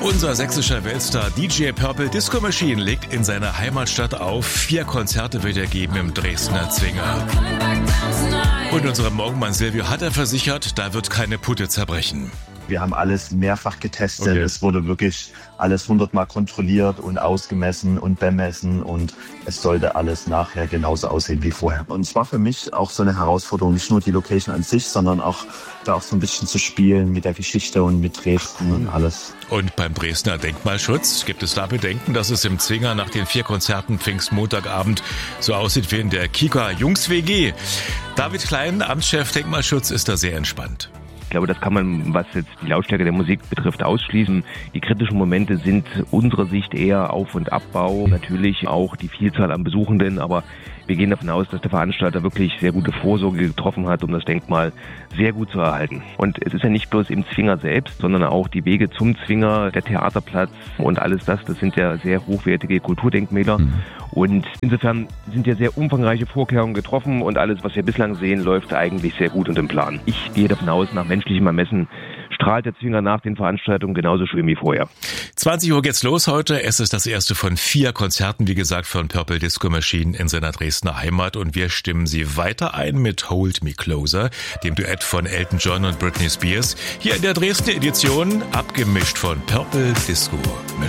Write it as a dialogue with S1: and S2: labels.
S1: Unser sächsischer Weltstar DJ Purple Disco Machine legt in seiner Heimatstadt auf. 4 Konzerte wird er geben im Dresdner Zwinger. Und unserem Morgenmann Silvio hat er versichert, da wird keine Putte zerbrechen.
S2: Wir haben alles mehrfach getestet. Okay. Es wurde wirklich alles 100-mal kontrolliert und ausgemessen und bemessen und es sollte alles nachher genauso aussehen wie vorher. Und es war für mich auch so eine Herausforderung, nicht nur die Location an sich, sondern auch da auch so ein bisschen zu spielen mit der Geschichte und mit Dresden und alles.
S1: Und beim Dresdner Denkmalschutz gibt es da Bedenken, dass es im Zwinger nach den 4 Konzerten Pfingstmontagabend so aussieht wie in der Kika Jungs WG. David Klein, Amtschef Denkmalschutz, ist da sehr entspannt.
S3: Ich glaube, das kann man, was jetzt die Lautstärke der Musik betrifft, ausschließen. Die kritischen Momente sind unserer Sicht eher Auf- und Abbau. Natürlich auch die Vielzahl an Besuchenden, aber wir gehen davon aus, dass der Veranstalter wirklich sehr gute Vorsorge getroffen hat, um das Denkmal sehr gut zu erhalten. Und es ist ja nicht bloß im Zwinger selbst, sondern auch die Wege zum Zwinger, der Theaterplatz und alles das sind ja sehr hochwertige Kulturdenkmäler. Und insofern sind ja sehr umfangreiche Vorkehrungen getroffen und alles, was wir bislang sehen, läuft eigentlich sehr gut und im Plan. Ich gehe davon aus, nach menschlichem Ermessen strahlt der Zwinger nach den Veranstaltungen genauso schön wie vorher.
S1: 20 Uhr geht's los heute. Es ist das erste von 4 Konzerten, wie gesagt, von Purple Disco Machine in seiner Dresdner Heimat. Und wir stimmen Sie weiter ein mit Hold Me Closer, dem Duett von Elton John und Britney Spears. Hier in der Dresdner Edition, abgemischt von Purple Disco Machine.